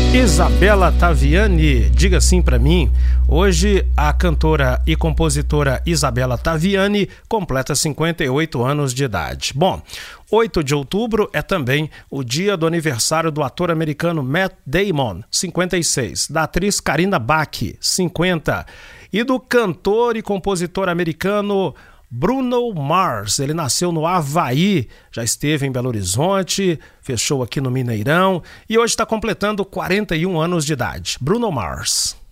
Isabela Taviani, diga sim pra mim. Hoje a cantora e compositora Isabela Taviani completa 58 anos de idade. Bom, 8 de outubro é também o dia do aniversário do ator americano Matt Damon, 56, da atriz Karina Bach, 50, e do cantor e compositor americano Bruno Mars. Ele nasceu no Havaí, já esteve em Belo Horizonte, fez show aqui no Mineirão e hoje está completando 41 anos de idade. Bruno Mars.